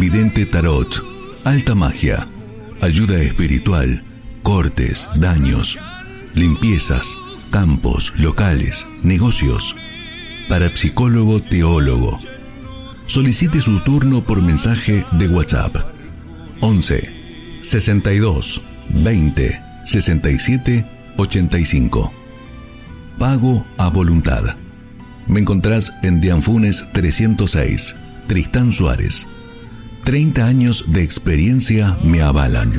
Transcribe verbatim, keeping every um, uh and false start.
Vidente Tarot, alta magia, ayuda espiritual, cortes, daños, limpiezas, campos, locales, negocios. Parapsicólogo teólogo. Solicite su turno por mensaje de WhatsApp. once, sesenta y dos, veinte, sesenta y siete, ochenta y cinco. Pago a voluntad. Me encontrás en Dianfunes trescientos seis, Tristán Suárez. treinta años de experiencia me avalan.